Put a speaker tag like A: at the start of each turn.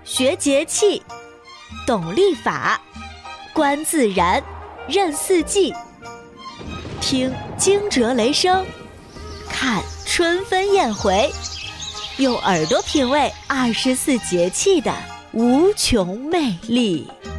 A: 学节气，懂历法，观自然，认四季，听惊蛰雷声，看春分燕回，用耳朵品味24节气的无穷魅力。